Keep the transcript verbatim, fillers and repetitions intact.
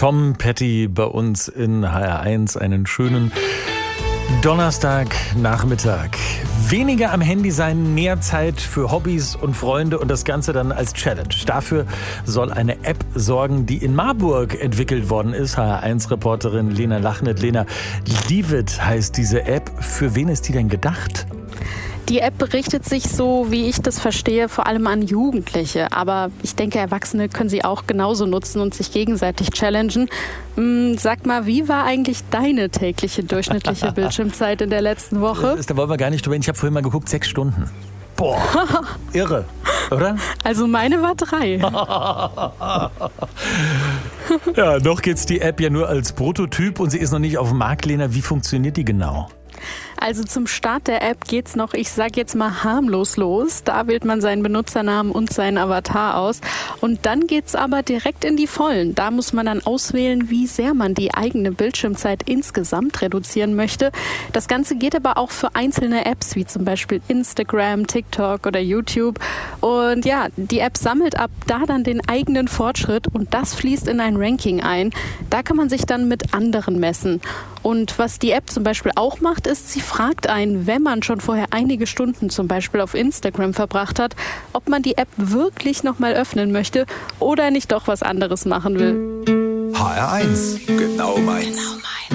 Tom Petty bei uns in H R eins. Einen schönen Donnerstagnachmittag. Weniger am Handy sein, mehr Zeit für Hobbys und Freunde und das Ganze dann als Challenge. Dafür soll eine App sorgen, die in Marburg entwickelt worden ist. H R eins-Reporterin Lena Lachnet. Lena, Leave It heißt diese App. Für wen ist die denn gedacht? Die App richtet sich, so wie ich das verstehe, vor allem an Jugendliche. Aber ich denke, Erwachsene können sie auch genauso nutzen und sich gegenseitig challengen. Hm, sag mal, wie war eigentlich deine tägliche durchschnittliche Bildschirmzeit in der letzten Woche? Da wollen wir gar nicht drüber reden. Ich habe vorhin mal geguckt, sechs Stunden. Boah, irre, oder? Also meine war drei. Ja, noch geht's die App ja nur als Prototyp und sie ist noch nicht auf dem Markt, Lena. Wie funktioniert die genau? Also zum Start der App geht's noch, ich sag jetzt mal harmlos los. Da wählt man seinen Benutzernamen und seinen Avatar aus. Und dann geht's aber direkt in die Vollen. Da muss man dann auswählen, wie sehr man die eigene Bildschirmzeit insgesamt reduzieren möchte. Das Ganze geht aber auch für einzelne Apps, wie zum Beispiel Instagram, TikTok oder YouTube. Und ja, die App sammelt ab da dann den eigenen Fortschritt und das fließt in ein Ranking ein. Da kann man sich dann mit anderen messen. Und was die App zum Beispiel auch macht, ist, sie fragt einen, wenn man schon vorher einige Stunden zum Beispiel auf Instagram verbracht hat, ob man die App wirklich nochmal öffnen möchte oder nicht doch was anderes machen will. H R eins, genau meins.